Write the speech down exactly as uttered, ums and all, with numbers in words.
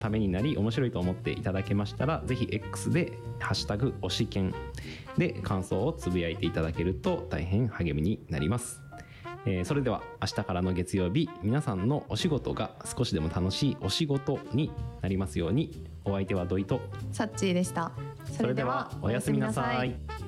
ためになり面白いと思っていただけましたら、ぜひ X でハッシュタグ推し研で感想をつぶやいていただけると大変励みになります。えー、それでは明日からの月曜日、皆さんのお仕事が少しでも楽しいお仕事になりますように。お相手は土井とサッチーでした。 それではおやすみなさい。